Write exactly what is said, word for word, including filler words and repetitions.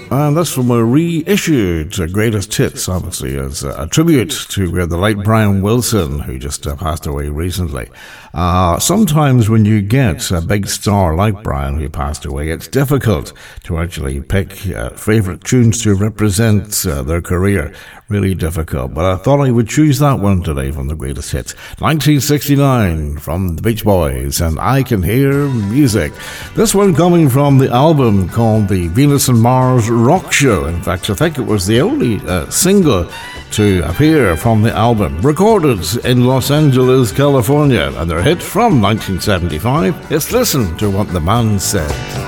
and this one were reissued, uh, Greatest Hits, obviously, as a, a tribute to uh, the late Brian Wilson, who just uh, passed away recently. Uh, sometimes when you get a big star like Brian, who passed away, it's difficult to actually pick uh, favourite tunes to represent uh, their career. Really difficult, but I thought I would choose that one today from the Greatest Hits. nineteen sixty-nine from the Beach Boys, and I Can Hear Music. This one coming from the album called the Venus and Mars Rock Show. In fact, I think it was the only uh, single to appear from the album, recorded in Los Angeles, California, and their hit from nineteen seventy-five is Listen to What the Man Said.